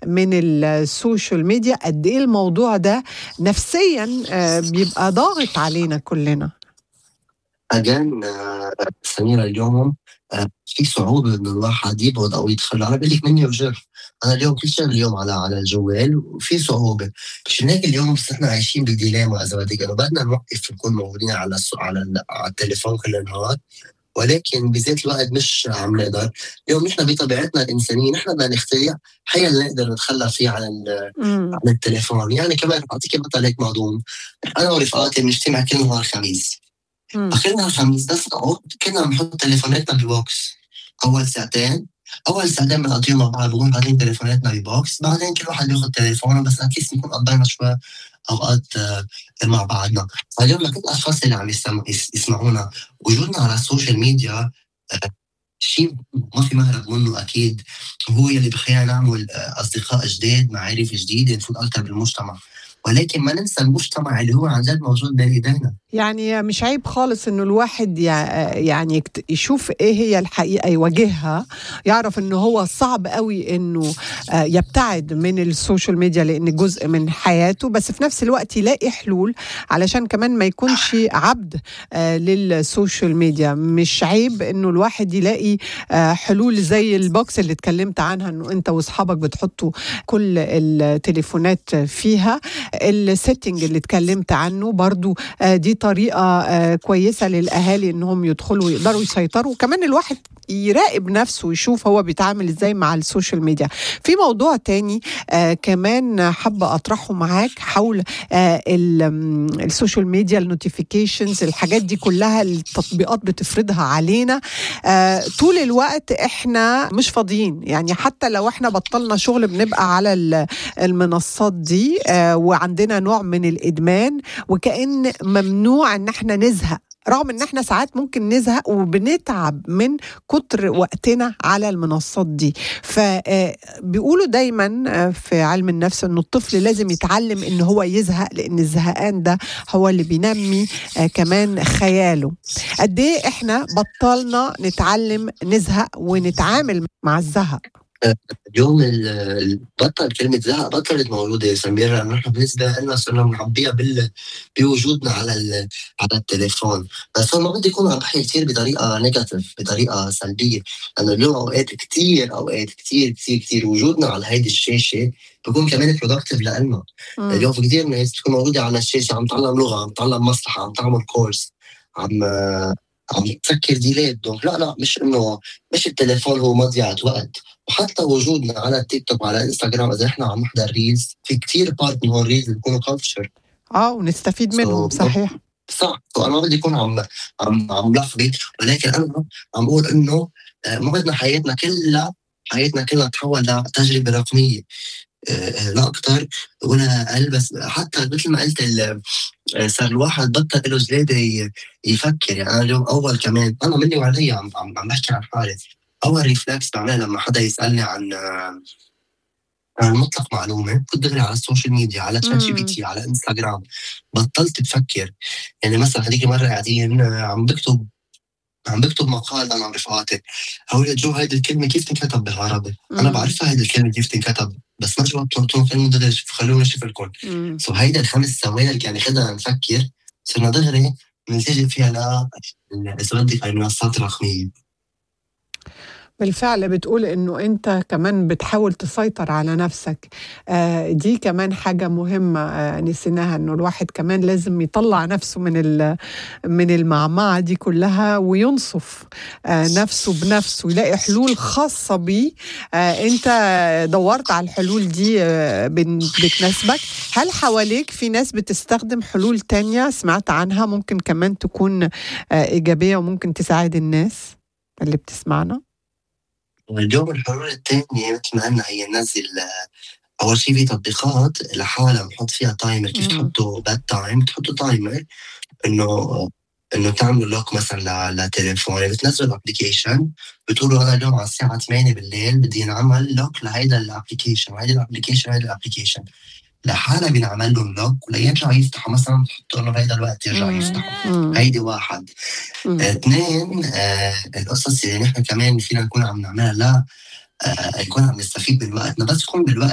من السوشيال ميديا، قد إيه الموضوع ده نفسيًا بيبقى ضاغط علينا كلنا؟ أجان سميرة اليوم في صعوبة إن الواحد يبعد أو يدخل. أنا بقول لك مني وجر، أنا اليوم كل شيء اليوم على الجوال وفي صعوبة. مشان هيك اليوم صرنا عايشين بديلاما إذا بدك، إنه بدنا نوقف نكون موجودين على التليفون كل النهار، ولكن بذات الوقت مش عم نقدر. اليوم نحن بطبيعتنا الإنسانية نحن بدنا نخترع حيل نقدر نتخلى فيه إمم. عن التليفون. يعني كمان أعطيك مثل هيك معلوم، أنا ورفقاتي بنجتمع كل نهار خميس، إمم. اخرنا الخميس ده كنا بنحط تليفوناتنا ببوكس. اول ساعتين بنقضيهم مع بعض، بنقوم حاطين تليفوناتنا ببوكس، بعدين كل واحد بياخد تليفونه، بس اتليست نكون قضينا شوي اوقات مع بعضنا. فاليوم لكل الاشخاص اللي عم يسمعونا، وجودنا على السوشيال ميديا شيء ما في مهرب منه اكيد، هو يلي بخلينا نعمل اصدقاء جداد، معارف جديده، نفوت اكثر بالمجتمع، ولكن ما ننسى المجتمع اللي هو عن جد موجود بين ايدينا. يعني مش عيب خالص إنه الواحد يعني يشوف إيه هي الحقيقة يواجهها، يعرف إنه هو صعب أوي إنه يبتعد من السوشيال ميديا لإن جزء من حياته، بس في نفس الوقت يلاقي حلول علشان كمان ما يكونش عبد للسوشيال ميديا. مش عيب إنه الواحد يلاقي حلول زي البوكس اللي اتكلمت عنها، إنه أنت وأصحابك بتحطوا كل التليفونات فيها. السيتنج اللي اتكلمت عنه برضو دي طريقة كويسة للأهالي إنهم يدخلوا ويقدروا يسيطروا، وكمان الواحد يراقب نفسه ويشوف هو بيتعامل إزاي مع السوشيال ميديا. في موضوع تاني كمان حابة أطرحه معاك حول السوشيال ميديا، النوتيفيكيشنز، الحاجات دي كلها التطبيقات بتفرضها علينا طول الوقت. إحنا مش فاضيين، يعني حتى لو إحنا بطلنا شغل بنبقى على المنصات دي وعندنا نوع من الإدمان، وكأن ممنوع ان احنا نزهق، رغم ان احنا ساعات ممكن نزهق وبنتعب من كتر وقتنا على المنصات دي. فبيقولوا دايما في علم النفس انه الطفل لازم يتعلم ان هو يزهق، لان الزهقان ده هو اللي بينمي كمان خياله. قد ايه احنا بطلنا نتعلم نزهق ونتعامل مع الزهق؟ اليوم بطل كلمة زهق بطلت موجودة يا سميرة، لأنه نحن بالنسبة لنا صرنا بنعبيها بوجودنا على التليفون. بس هو ما بدي يكون عم بحكي كثير بطريقة نيجاتيف، بطريقة سلبية، لأنه اليوم أوقات كثير وجودنا على هيدي الشاشة بكون كمان برودكتيف لنا. اليوم في كثير ناس بتكون موجودة على الشاشة عم تعلم لغة، عم تعلم مصلحة، عم تعمل كورس، عم تفكر ديليت. دونك لا مش التليفون هو مضيعة وقت. وحتى وجودنا على التيك توك وعلى انستغرام، اذا احنا عم نحضر ريلز، في كتير بارت من الريلز بيكونوا كلتشر ونستفيد منهم. صحيح. صح. انا ما بدي اكون عم لخبط، ولكن انا عم بقول انه ما بدنا حياتنا كلها تتحول لتجربه رقميه، لا اكثر ولا اقل. بس حتى مثل ما قلت صار الواحد بطل له زياده يفكر. يعني انا اليوم اول كمان انا مني وعلي عم بحكي عن حالي، اول ريفلكس بعملها لما حدا يسالني عن مطلق معلومه كنت دغري على السوشيال ميديا، على تشات جي بي تي، على انستغرام. بطلت بفكر. يعني مثلا هذيك مره قاعدين عم بكتب مقال انا ورفقاتي، هقول جو هيدي الكلمه كيف تنكتب بالعربي؟ انا بعرفها هيدي الكلمه كيف تنكتب، بس ما جاوبت، قلت لهم خلوني اشوف لكم. سو هيدا ال5 ثواني يعني خلينا نفكر، صرنا دغري نلتجئ فيها اذا بدك المنصات الرقميه. بالفعل بتقول إنه أنت كمان بتحاول تسيطر على نفسك. دي كمان حاجة مهمة نسيناها، إنه الواحد كمان لازم يطلع نفسه من المعمعة دي كلها وينصف نفسه بنفسه، يلاقي حلول خاصة بيه. أنت دورت على الحلول دي بتناسبك. هل حواليك في ناس بتستخدم حلول تانية سمعت عنها ممكن كمان تكون إيجابية وممكن تساعد الناس اللي بتسمعنا؟ اليوم الحلول الثانية مثل ما قلنا هي ننزل أول شيء في تطبيقات لحالها بنحط فيها تايمر. كيف تحطوا باد تايم؟ بتحطوا تايمر إنه تعملوا لوك مثلا لتليفون، بتنزلوا الابلكيشن، بتقولوا أنا اليوم على الساعة 8 بالليل بدي نعمل لوك لهيدا الابلكيشن وهيدا الابلكيشن لحالها بينعمل لهم لوك، وليرجعوا يفتحوا مثلا تحطوا له بهيدا الوقت يرجعوا يفتحوا. هيدي واحد. اثنين، القصص اللي نحن كمان فينا نكون عم نعملها لا يكون عم نستفيد من وقتنا، بس يكون بالوقت